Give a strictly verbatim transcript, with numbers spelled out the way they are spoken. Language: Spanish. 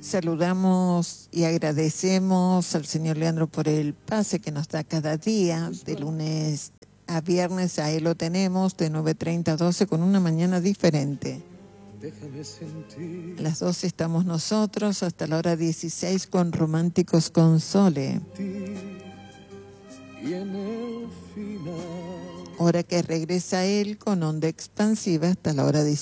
Saludamos y agradecemos al señor Leandro por el pase que nos da cada día, de lunes a viernes. A él lo tenemos de nueve treinta a doce con una mañana diferente. A las doce estamos nosotros, hasta la hora dieciséis con Románticos con Sole. Hora que regresa él con Onda Expansiva hasta la hora dieciséis.